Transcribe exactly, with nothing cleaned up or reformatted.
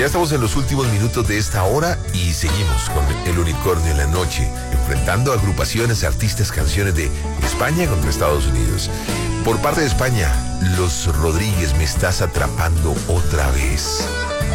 Ya estamos en los últimos minutos de esta hora y seguimos con El Unicornio en la Noche, enfrentando agrupaciones, artistas, canciones de España contra Estados Unidos. Por parte de España, Los Rodríguez, Me Estás Atrapando Otra Vez.